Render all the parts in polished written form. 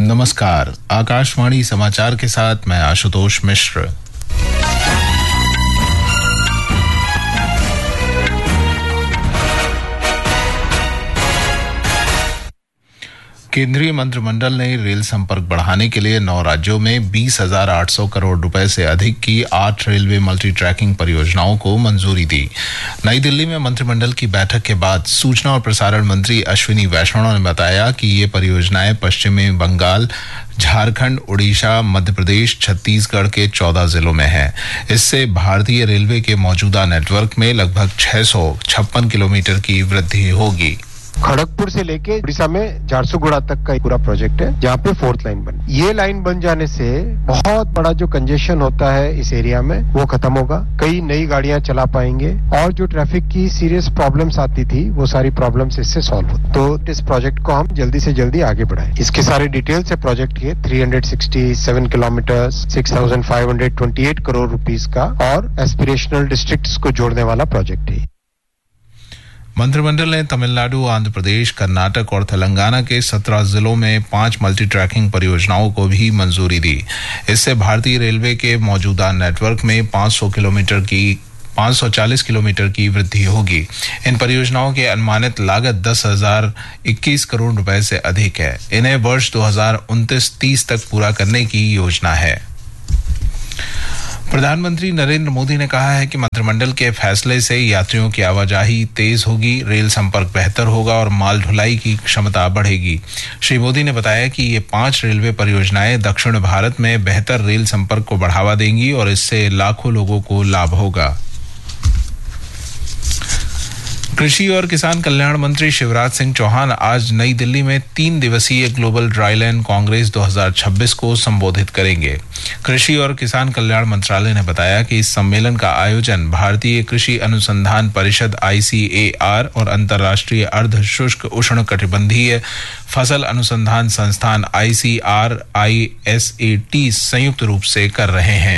नमस्कार, आकाशवाणी समाचार के साथ मैं आशुतोष मिश्र। केंद्रीय मंत्रिमंडल ने रेल संपर्क बढ़ाने के लिए 9 राज्यों में 20,800 करोड़ रुपए से अधिक की 8 रेलवे मल्टी ट्रैकिंग परियोजनाओं को मंजूरी दी। नई दिल्ली में मंत्रिमंडल की बैठक के बाद सूचना और प्रसारण मंत्री अश्विनी वैष्णव ने बताया कि ये परियोजनाएं पश्चिमी बंगाल, झारखंड, उड़ीसा, मध्य प्रदेश, छत्तीसगढ़ के 14 जिलों में है। इससे भारतीय रेलवे के मौजूदा नेटवर्क में लगभग 656 किलोमीटर की वृद्धि होगी। खड़गपुर से लेके उड़ीसा में झारसुगुड़ा तक का पूरा प्रोजेक्ट है, जहाँ पे 4th लाइन बनी। ये लाइन बन जाने से बहुत बड़ा जो कंजेशन होता है इस एरिया में वो खत्म होगा। कई नई गाड़ियां चला पाएंगे और जो ट्रैफिक की सीरियस प्रॉब्लम्स आती थी वो सारी प्रॉब्लम्स इससे सॉल्व हो। तो इस प्रोजेक्ट को हम जल्दी से जल्दी आगे बढ़ाएं। इसके सारे डिटेल्स है प्रोजेक्ट के। 367 किलोमीटर, 6,528 करोड़ रुपीस का और एस्पिरेशनल डिस्ट्रिक्ट्स को जोड़ने वाला प्रोजेक्ट है। मंत्रिमंडल ने तमिलनाडु, आंध्र प्रदेश, कर्नाटक और तेलंगाना के 17 जिलों में 5 मल्टी ट्रैकिंग परियोजनाओं को भी मंजूरी दी। इससे भारतीय रेलवे के मौजूदा नेटवर्क में 540 किलोमीटर की वृद्धि होगी। इन परियोजनाओं की अनुमानित लागत 10,021 करोड़ रुपए से अधिक है। इन्हें वर्ष 2029-30 तक पूरा करने की योजना है। प्रधानमंत्री नरेंद्र मोदी ने कहा है कि मंत्रिमंडल के फैसले से यात्रियों की आवाजाही तेज होगी, रेल संपर्क बेहतर होगा और माल ढुलाई की क्षमता बढ़ेगी। श्री मोदी ने बताया कि ये 5 रेलवे परियोजनाएं दक्षिण भारत में बेहतर रेल संपर्क को बढ़ावा देंगी और इससे लाखों लोगों को लाभ होगा। कृषि और किसान कल्याण मंत्री शिवराज सिंह चौहान आज नई दिल्ली में 3 दिवसीय ग्लोबल ड्राईलैंड कांग्रेस 2026 को संबोधित करेंगे। कृषि और किसान कल्याण मंत्रालय ने बताया कि इस सम्मेलन का आयोजन भारतीय कृषि अनुसंधान परिषद ICAR और अंतर्राष्ट्रीय अर्ध शुष्क उष्णकटिबंधीय फसल अनुसंधान संस्थान ICRISAT संयुक्त रूप से कर रहे हैं।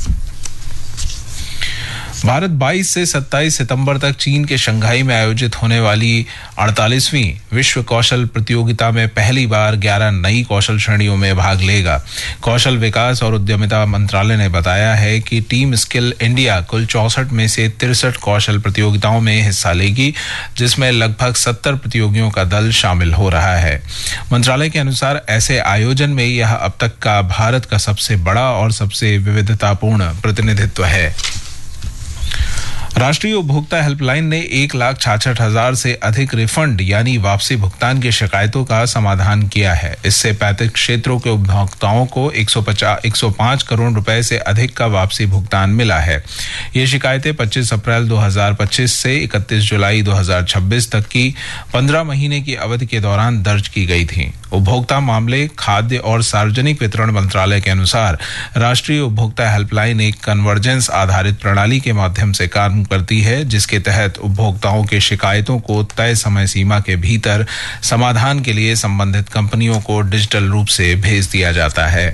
भारत 22 से 27 सितंबर तक चीन के शंघाई में आयोजित होने वाली 48वीं विश्व कौशल प्रतियोगिता में पहली बार 11 नई कौशल श्रेणियों में भाग लेगा। कौशल विकास और उद्यमिता मंत्रालय ने बताया है कि टीम स्किल इंडिया कुल 64 में से 63 कौशल प्रतियोगिताओं में हिस्सा लेगी, जिसमें लगभग 70 प्रतियोगियों का दल शामिल हो रहा है। मंत्रालय के अनुसार ऐसे आयोजन में यह अब तक का भारत का सबसे बड़ा और सबसे विविधतापूर्ण प्रतिनिधित्व है। राष्ट्रीय उपभोक्ता हेल्पलाइन ने 1,66,000 से अधिक रिफंड यानी वापसी भुगतान की शिकायतों का समाधान किया है। इससे 35 क्षेत्रों के उपभोक्ताओं को 105 करोड़ रुपए से अधिक का वापसी भुगतान मिला है। ये शिकायतें 25 अप्रैल 2025 से 31 जुलाई 2026 तक की 15 महीने की अवधि के दौरान दर्ज की गई थीं। उपभोक्ता मामले, खाद्य और सार्वजनिक वितरण मंत्रालय के अनुसार राष्ट्रीय उपभोक्ता हेल्पलाइन एक कन्वर्जेंस आधारित प्रणाली के माध्यम से काम करती है, जिसके तहत उपभोक्ताओं के शिकायतों को तय समय सीमा के भीतर समाधान के लिए संबंधित कंपनियों को डिजिटल रूप से भेज दिया जाता है।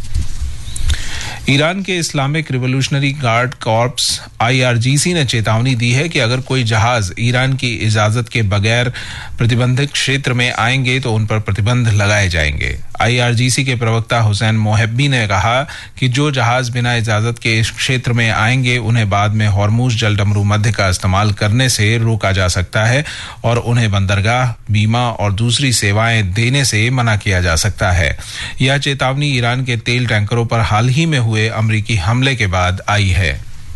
ईरान के Islamic revolutionary guard corps IRGC ने चेतावनी दी है कि अगर कोई जहाज ईरान की इजाजत के बगैर प्रतिबंधित क्षेत्र में आएंगे तो उन पर प्रतिबंध लगाए जाएंगे। IRGC के प्रवक्ता हुसैन मोहब्बी ने कहा कि जो जहाज बिना इजाजत के इस क्षेत्र में आएंगे उन्हें बाद में हॉर्मुज जलडमरू मध्य का इस्तेमाल करने से रोका जा सकता है और उन्हें बंदरगाह, बीमा और दूसरी सेवाएं देने से मना किया जा सकता है। यह चेतावनी ईरान के तेल टैंकरों पर हाल ही में हुए अमेरिकी हमले के बाद आई है।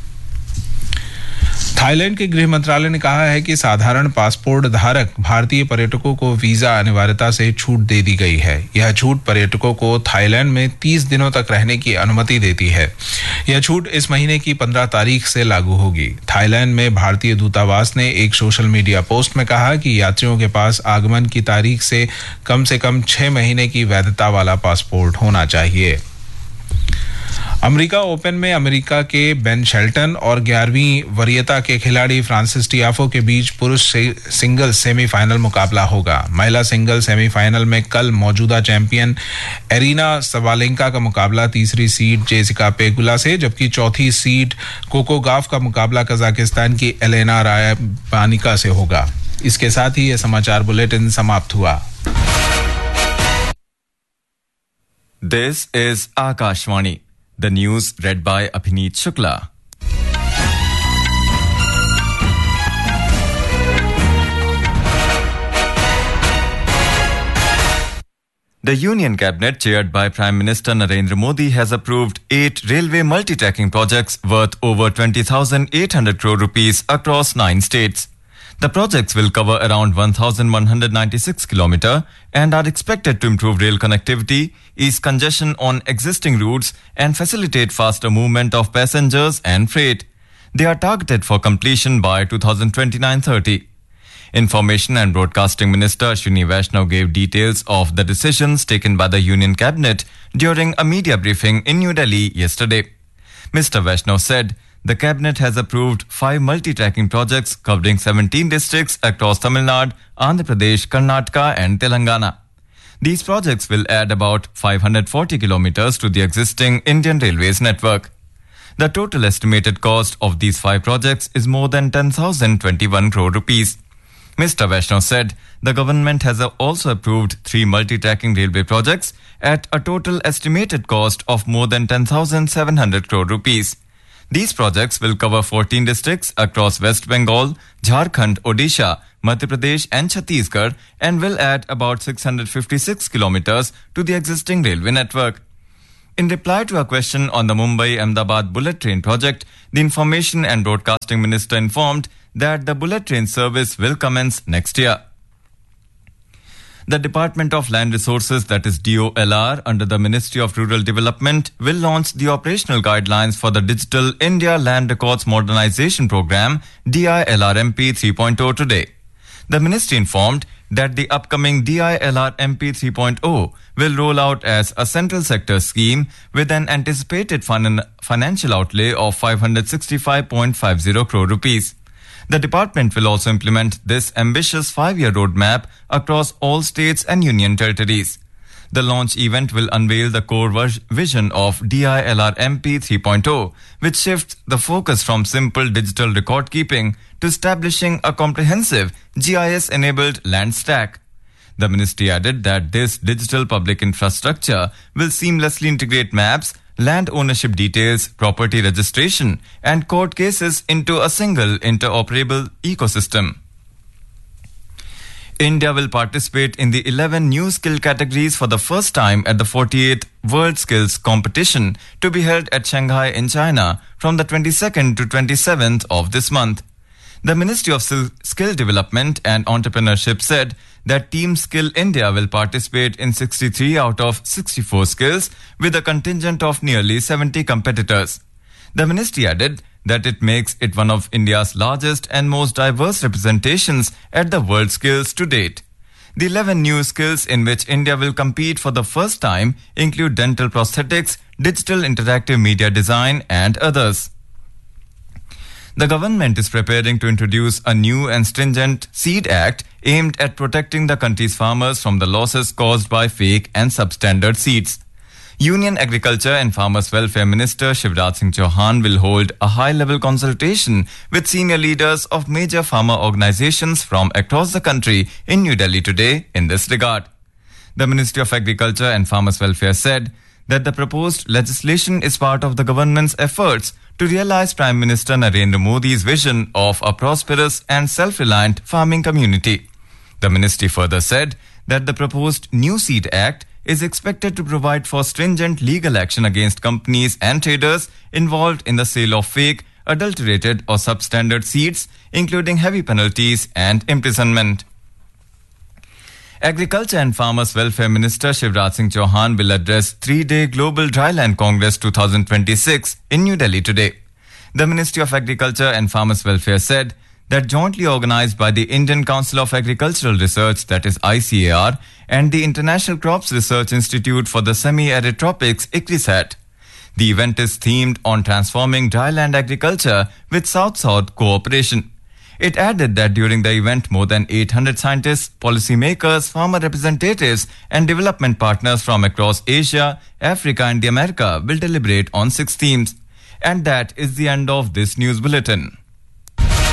थाईलैंड के गृह मंत्रालय ने कहा है कि साधारण पासपोर्ट धारक भारतीय पर्यटकों को वीजा अनिवार्यता से छूट दे दी गई है। यह छूट पर्यटकों को थाईलैंड में 30 दिनों तक रहने की अनुमति देती है। यह छूट इस महीने की 15 तारीख से लागू होगी। थाईलैंड में भारतीय दूतावास ने एक सोशल मीडिया पोस्ट में कहा कि यात्रियों के पास आगमन की तारीख से कम 6 महीने की वैधता वाला पासपोर्ट होना चाहिए। अमेरिका ओपन में अमेरिका के बेन शेल्टन और 11वीं वरीयता के खिलाड़ी फ्रांसिस टियाफो के बीच पुरुष सिंगल्स सेमीफाइनल मुकाबला होगा। महिला सिंगल्स सेमीफाइनल में कल मौजूदा चैंपियन एरिना सबालेंका का मुकाबला तीसरी सीड जेसिका पेगुला से, जबकि चौथी सीड कोको गाफ का मुकाबला कजाकिस्तान की एलेना रायबानिका से होगा। इसके साथ ही यह समाचार बुलेटिन समाप्त हुआ। This is Akashvani. The news read by Abhineet Shukla. The Union Cabinet, chaired by Prime Minister Narendra Modi, has approved 8 railway multi-tracking projects worth over 20,800 crore rupees across 9 states. The projects will cover around 1,196 km and are expected to improve rail connectivity, ease congestion on existing routes, and facilitate faster movement of passengers and freight. They are targeted for completion by 2029-30. Information and Broadcasting Minister Ashwini Vaishnaw gave details of the decisions taken by the Union Cabinet during a media briefing in New Delhi yesterday. Mr. Vaishnaw said the Cabinet has approved 5 multi-tracking projects covering 17 districts across Tamil Nadu, Andhra Pradesh, Karnataka and Telangana. These projects will add about 540 kilometers to the existing Indian Railways network. The total estimated cost of these 5 projects is more than 10,021 crore rupees. Mr. Vaishnaw said the government has also approved 3 multi-tracking railway projects at a total estimated cost of more than 10,700 crore rupees. These projects will cover 14 districts across West Bengal, Jharkhand, Odisha, Madhya Pradesh and Chhattisgarh and will add about 656 kilometers to the existing railway network. In reply to a question on the Mumbai-Ahmedabad bullet train project, the Information and Broadcasting Minister informed that the bullet train service will commence next year. The Department of Land Resources, that is DOLR, under the Ministry of Rural Development, will launch the operational guidelines for the Digital India Land Records Modernization Program, DILRMP 3.0 today. The ministry informed that the upcoming DILRMP 3.0 will roll out as a central sector scheme with an anticipated financial outlay of 565.50 crore rupees. The department will also implement this ambitious 5-year roadmap across all states and union territories. The launch event will unveil the core vision of DILRMP 3.0, which shifts the focus from simple digital record keeping to establishing a comprehensive GIS-enabled land stack. The ministry added that this digital public infrastructure will seamlessly integrate maps, land ownership details, property registration, and court cases into a single interoperable ecosystem. India will participate in the 11 new skill categories for the first time at the 48th World Skills Competition to be held at Shanghai in China from the 22nd to 27th of this month. The Ministry of Skill Development and Entrepreneurship said that Team Skill India will participate in 63 out of 64 skills with a contingent of nearly 70 competitors. The ministry added that it makes it one of India's largest and most diverse representations at the World Skills to date. The 11 new skills in which India will compete for the first time include dental prosthetics, digital interactive media design and others. The government is preparing to introduce a new and stringent Seed Act aimed at protecting the country's farmers from the losses caused by fake and substandard seeds. Union Agriculture and Farmers Welfare Minister Shivraj Singh Chauhan will hold a high-level consultation with senior leaders of major farmer organizations from across the country in New Delhi today in this regard. The Ministry of Agriculture and Farmers Welfare said that the proposed legislation is part of the government's efforts to realize Prime Minister Narendra Modi's vision of a prosperous and self-reliant farming community. The ministry further said that the proposed new Seed Act is expected to provide for stringent legal action against companies and traders involved in the sale of fake, adulterated or substandard seeds, including heavy penalties and imprisonment. Agriculture and Farmers Welfare Minister Shivraj Singh Chauhan will address 3-day Global Dryland Congress 2026 in New Delhi today. The Ministry of Agriculture and Farmers Welfare said that jointly organized by the Indian Council of Agricultural Research, that is ICAR, and the International Crops Research Institute for the Semi-Arid Tropics, ICRISAT. The event is themed on transforming dryland agriculture with South-South cooperation. It added that during the event, more than 800 scientists, policymakers, farmer representatives, and development partners from across Asia, Africa, and the America will deliberate on 6 themes. And that is the end of this news bulletin.